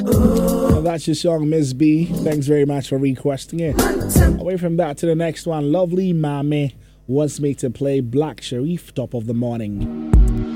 And that's your song, Miss B. Thanks very much for requesting it. Away from that to the next one, Lovely Mame wants me to play Black Sharif, Top of the Morning.